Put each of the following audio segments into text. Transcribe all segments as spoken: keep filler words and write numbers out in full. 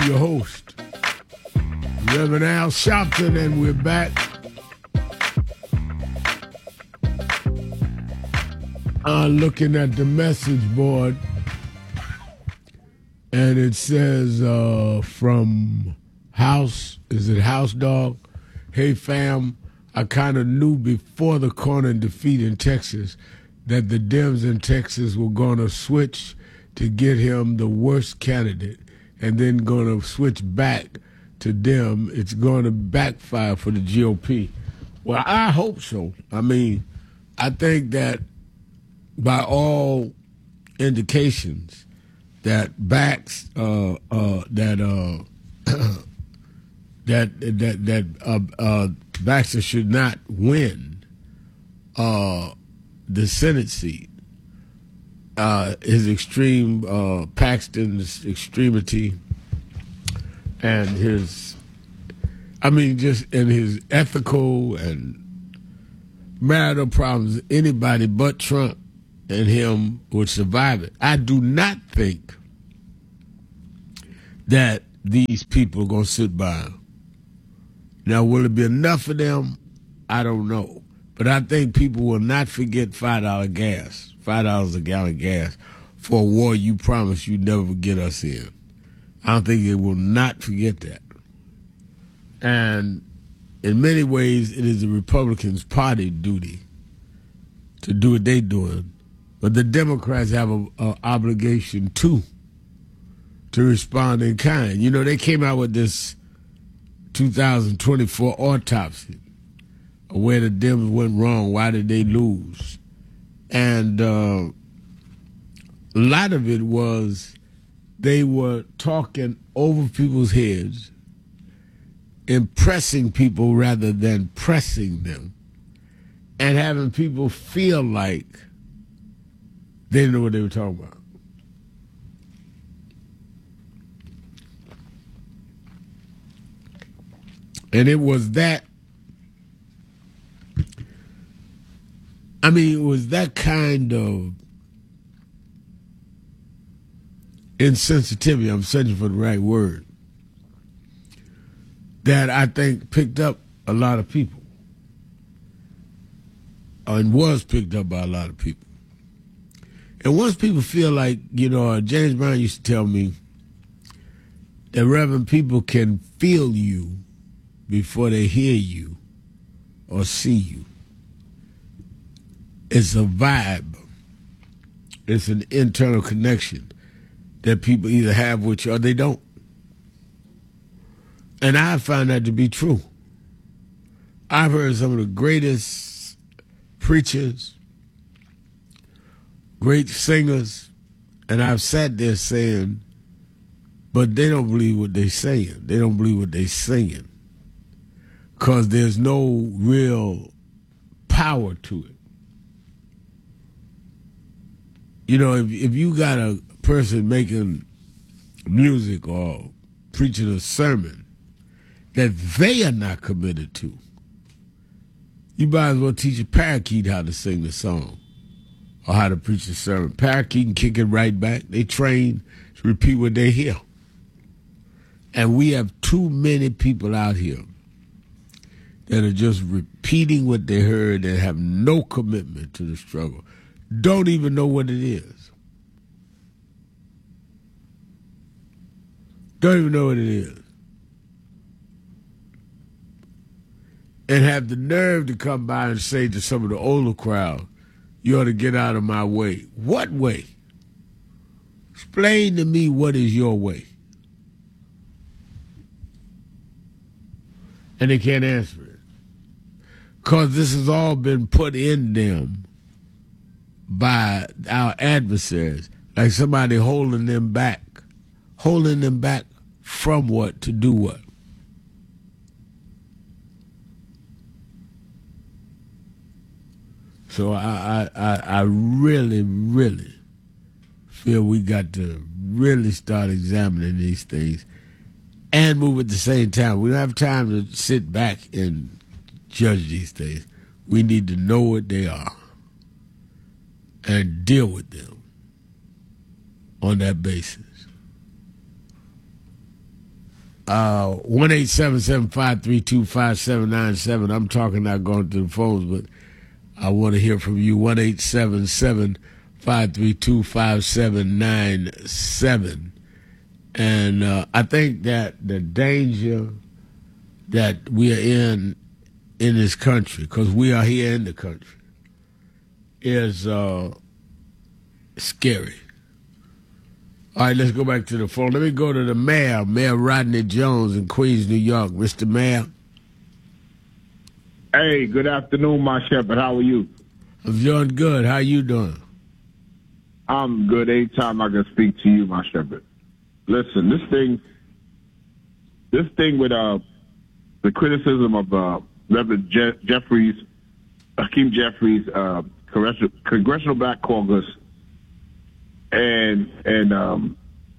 Your host, Reverend Al Sharpton, and we're back. Uh, looking at the message board, and it says uh, from House, is it House Dog? Hey fam, I kind of knew before the corner defeat in Texas that the Dems in Texas were going to switch to get him the worst candidate and then going to switch back to them. It's going to backfire for the G O P. Well, I hope so. I mean, I think that by all indications that backs uh, uh, that uh, that that that uh, uh, Baxter should not win uh, the Senate seat. Uh, his extreme, uh, Paxton's extremity, and his, I mean, just in his ethical and marital problems, anybody but Trump and him would survive it. I do not think that these people are going to sit by him. Now, will it be enough of them? I don't know. But I think people will not forget five dollar gas, five dollars a gallon gas for a war you promised you'd never get us in. I don't think they will not forget that. And in many ways, it is the Republicans' party duty to do what they're doing. But the Democrats have an obligation, too, to respond in kind. You know, they came out with this two thousand twenty-four autopsy of where the Dems went wrong. Why did they lose? And uh, a lot of it was they were talking over people's heads, impressing people rather than pressing them, and having people feel like they didn't know what they were talking about. And it was that, I mean, it was that kind of insensitivity, I'm searching for the right word, that I think picked up a lot of people, and was picked up by a lot of people. And once people feel like, you know, James Brown used to tell me that, Reverend, people can feel you before they hear you or see you. It's a vibe. It's an internal connection that people either have with you or they don't. And I find that to be true. I've heard some of the greatest preachers, great singers, and I've sat there saying, but they don't believe what they're saying. They don't believe what they're singing. Because there's no real power to it. You know, if if you got a person making music or preaching a sermon that they are not committed to, you might as well teach a parakeet how to sing the song or how to preach the sermon. Parakeet can kick it right back. They train to repeat what they hear. And we have too many people out here that are just repeating what they heard and have no commitment to the struggle. Don't even know what it is. Don't even know what it is. And have the nerve to come by and say to some of the older crowd, you ought to get out of my way. What way? Explain to me what is your way. And they can't answer it. Because this has all been put in them by our adversaries, like somebody holding them back. Holding them back from what? To do what? So I, I, I, I really, really feel we got to really start examining these things and move at the same time. We don't have time to sit back and judge these things. We need to know what they are and deal with them on that basis. Uh, one eight seven seven, five three two, five seven nine seven. I'm talking, not going to the phones, but I want to hear from you. one eight seven seven, five three two, five seven nine seven. And uh, I think that the danger that we are in in this country, because we are here in the country, is uh, scary. All right, let's go back to the phone. Let me go to the mayor, Mayor Rodney Jones in Queens, New York. Mister Mayor. Hey, good afternoon, my shepherd. How are you? I'm doing good. How you doing? I'm good. Anytime I can speak to you, my shepherd. Listen, this thing, this thing with uh, the criticism of uh, Reverend Je- Jeffries, Hakeem Jeffries, uh, Congressional, Congressional Black Caucus, and and um,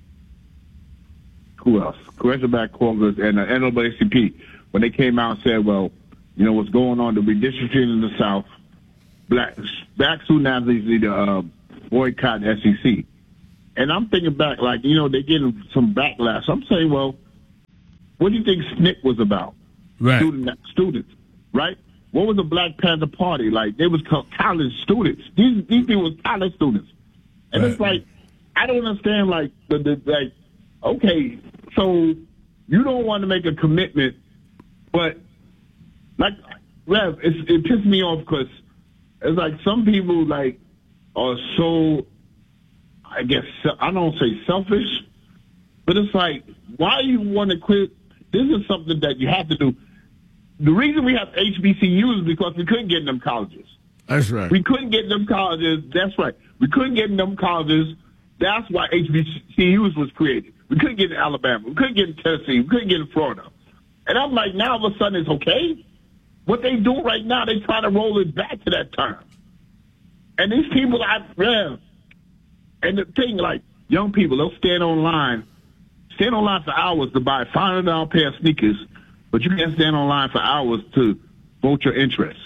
who else? Congressional Black Caucus and uh, N double A C P, when they came out and said, well, you know, what's going on, the redistricting in the South, black, black student athletes need to uh, boycott S E C. And I'm thinking back, like, you know, they're getting some backlash. I'm saying, well, what do you think S N C C was about? Right. Student, students, right? What was the Black Panther Party? Like, they was college students. These, these people was college students. And right. It's like, I don't understand, like, the, the like, okay, so you don't want to make a commitment, but, like, Rev, it's, it pissed me off because it's like some people, like, are so, I guess, I don't say selfish, but it's like, why you want to quit? This is something that you have to do. The reason we have H B C Us is because we couldn't get in them colleges. That's right. We couldn't get in them colleges. That's right. We couldn't get in them colleges. That's why H B C Us was created. We couldn't get in Alabama. We couldn't get in Tennessee. We couldn't get in Florida. And I'm like, now all of a sudden it's okay? What they do right now, they try to roll it back to that time. And these people, I read, and the thing, like, young people, they'll stand online, stand online for hours to buy a five hundred dollars pair of sneakers, but you can't stand online for hours to vote your interest.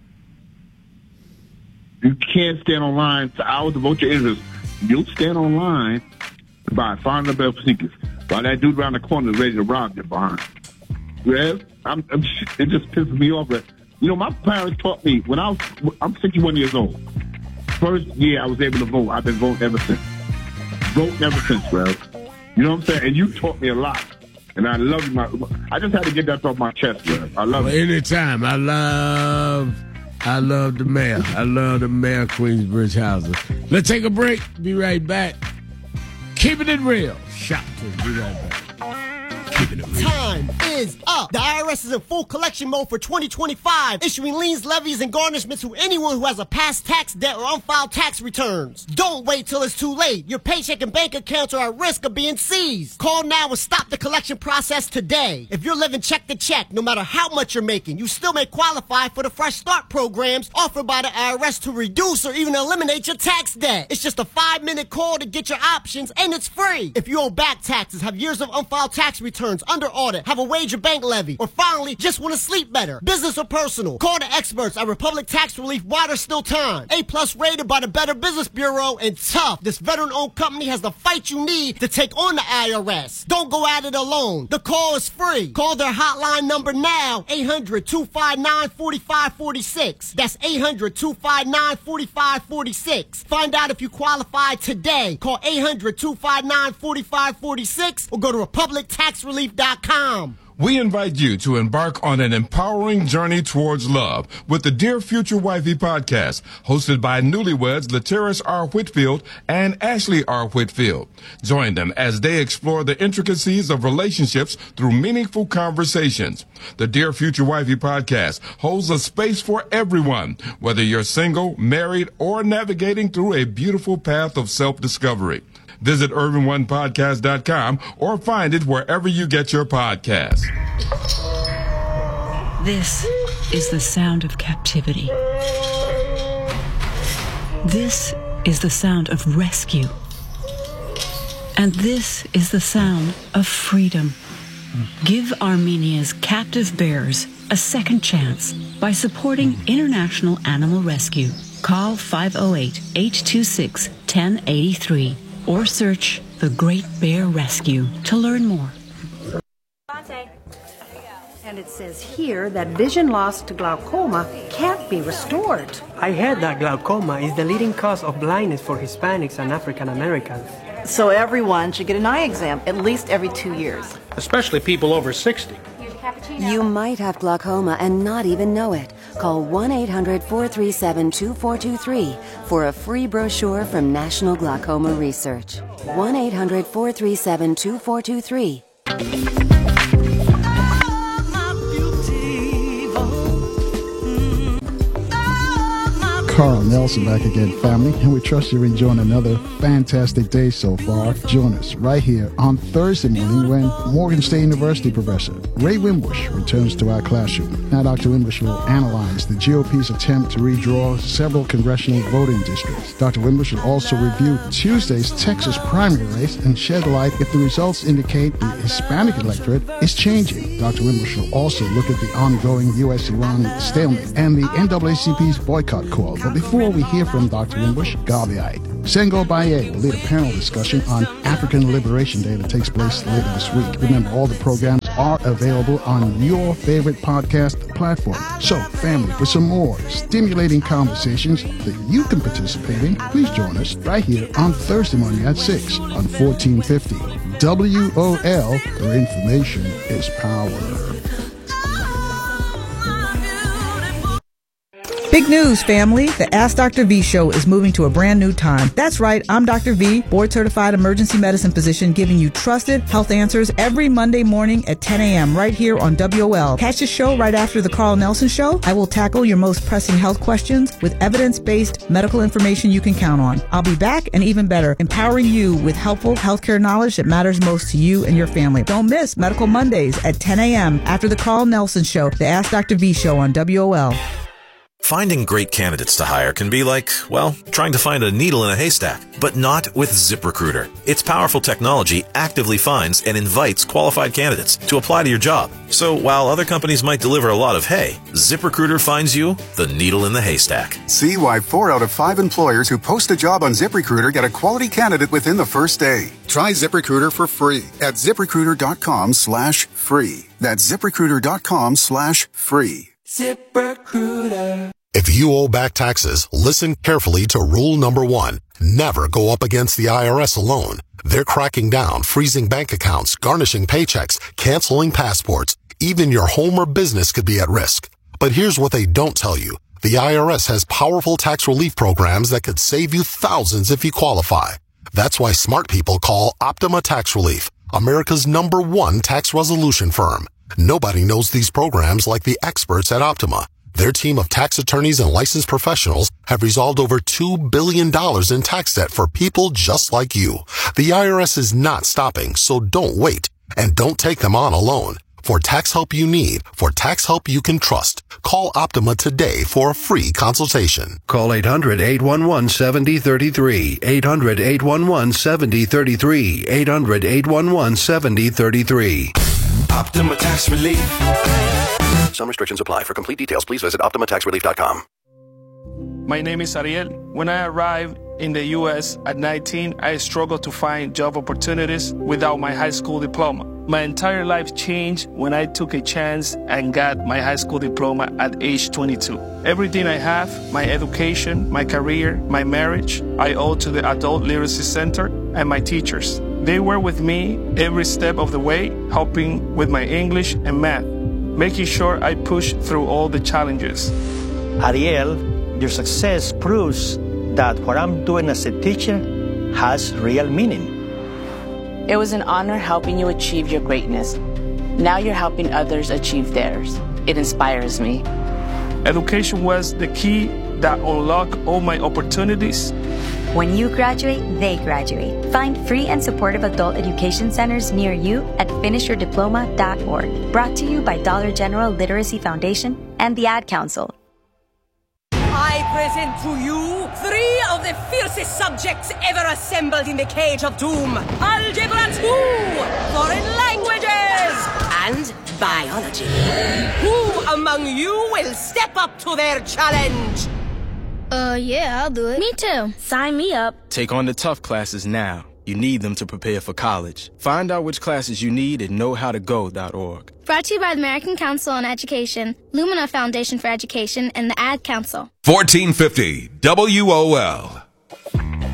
You can't stand online for hours to vote your interest. You'll stand online to buy a five hundred dollars pair of sneakers while that dude around the corner is ready to rob you behind. Rev, I'm, I'm, it just pisses me off. But, you know, my parents taught me, when I was, I'm sixty-one years old. First year I was able to vote. I've been voting ever since. Voting ever since, Rev. You know what I'm saying? And you taught me a lot. And I love you. My, I just had to get that off my chest, Rev. I love well, it. Anytime. I love, I love the mayor. I love the mayor of Queensbridge Houses. Let's take a break. Be right back. Keeping it real. Shop to be right back. Time is up. The I R S is in full collection mode for twenty twenty-five, issuing liens, levies, and garnishments to anyone who has a past tax debt or unfiled tax returns. Don't wait till it's too late. Your paycheck and bank accounts are at risk of being seized. Call now and stop the collection process today. If you're living check to check, no matter how much you're making, you still may qualify for the Fresh Start programs offered by the I R S to reduce or even eliminate your tax debt. It's just a five-minute call to get your options, and it's free. If you owe back taxes, have years of unfiled tax returns, under audit, have a wage or bank levy, or finally just want to sleep better, business or personal, call the experts at Republic Tax Relief while there's still time. A plus rated by the Better Business Bureau, and tough. This veteran-owned company has the fight you need to take on the I R S. Don't go at it alone. The call is free. Call their hotline number now, eight hundred, two five nine, four five four six. That's eight hundred, two five nine, four five four six. Find out if you qualify today. Call eight hundred, two five nine, four five four six or go to republic tax relief dot com. We invite you to embark on an empowering journey towards love with the Dear Future Wifey podcast, hosted by newlyweds Lateris R. Whitfield and Ashley R. Whitfield. Join them as they explore the intricacies of relationships through meaningful conversations. The Dear Future Wifey podcast holds a space for everyone, whether you're single, married, or navigating through a beautiful path of self-discovery. Visit urban one podcast dot com or find it wherever you get your podcasts. This is the sound of captivity. This is the sound of rescue. And this is the sound of freedom. Give Armenia's captive bears a second chance by supporting International Animal Rescue. Call five oh eight, eight two six, one oh eight three. Or search The Great Bear Rescue to learn more. latte. And it says here that vision loss to glaucoma can't be restored. I heard that glaucoma is the leading cause of blindness for Hispanics and African Americans. So everyone should get an eye exam at least every two years. Especially people over sixty. You might have glaucoma and not even know it. Call one eight hundred, four three seven, two four two three for a free brochure from National Glaucoma Research. one eight hundred, four three seven, two four two three. Carl Nelson back again, family, and we trust you're enjoying another fantastic day so far. Join us right here on Thursday morning when Morgan State University professor Ray Wimbush returns to our classroom. Now, Doctor Wimbush will analyze the G O P's attempt to redraw several congressional voting districts. Doctor Wimbush will also review Tuesday's Texas primary race and shed light if the results indicate the Hispanic electorate is changing. Doctor Wimbush will also look at the ongoing U S Iran stalemate and the N double A C P's boycott call. But before we hear from Doctor Wimbush, Garveyite, Sengo Baye will lead a panel discussion on African Liberation Day that takes place later this week. Remember, all the programs are available on your favorite podcast platform. So, family, for some more stimulating conversations that you can participate in, please join us right here on Thursday morning at six on fourteen fifty. W O L, where information is power. Big news, family. The Ask Doctor V show is moving to a brand new time. That's right. I'm Doctor V, board-certified emergency medicine physician, giving you trusted health answers every Monday morning at ten a.m. right here on W O L. Catch the show right after the Carl Nelson Show. I will tackle your most pressing health questions with evidence-based medical information you can count on. I'll be back, and even better, empowering you with helpful healthcare knowledge that matters most to you and your family. Don't miss Medical Mondays at ten a.m. after the Carl Nelson Show, the Ask Doctor V show on W O L. Finding great candidates to hire can be like, well, trying to find a needle in a haystack, but not with ZipRecruiter. Its powerful technology actively finds and invites qualified candidates to apply to your job. So while other companies might deliver a lot of hay, ZipRecruiter finds you the needle in the haystack. See why four out of five employers who post a job on ZipRecruiter get a quality candidate within the first day. Try ZipRecruiter for free at ZipRecruiter.com slash free. That's ZipRecruiter.com slash free. ZipRecruiter. If you owe back taxes, listen carefully to rule number one. Never go up against the I R S alone. They're cracking down, freezing bank accounts, garnishing paychecks, canceling passports. Even your home or business could be at risk. But here's what they don't tell you. The I R S has powerful tax relief programs that could save you thousands if you qualify. That's why smart people call Optima Tax Relief, America's number one tax resolution firm. Nobody knows these programs like the experts at Optima. Their team of tax attorneys and licensed professionals have resolved over two billion dollars in tax debt for people just like you. The I R S is not stopping, so don't wait. And don't take them on alone. For tax help you need, for tax help you can trust, call Optima today for a free consultation. Call eight hundred, eight one one, seven zero three three, eight hundred, eight one one, seven zero three three, eight hundred, eight one one, seven zero three three. Optima Tax Relief. Some restrictions apply. For complete details, please visit Optima Tax Relief dot com. My name is Ariel. When I arrived in the U S at nineteen, I struggled to find job opportunities without my high school diploma. My entire life changed when I took a chance and got my high school diploma at age twenty-two. Everything I have, my education, my career, my marriage, I owe to the Adult Literacy Center and my teachers. They were with me every step of the way, helping with my English and math, making sure I push through all the challenges. Ariel, your success proves that what I'm doing as a teacher has real meaning. It was an honor helping you achieve your greatness. Now you're helping others achieve theirs. It inspires me. Education was the key that unlocked all my opportunities. When you graduate, they graduate. Find free and supportive adult education centers near you at finish your diploma dot org. Brought to you by Dollar General Literacy Foundation and the Ad Council. I present to you three of the fiercest subjects ever assembled in the Cage of Doom. Algebra two, foreign languages, and biology. Who among you will step up to their challenge? Uh, yeah, I'll do it. Me too. Sign me up. Take on the tough classes now. You need them to prepare for college. Find out which classes you need at know how to go dot org. Brought to you by the American Council on Education, Lumina Foundation for Education, and the Ad Council. fourteen fifty W O L.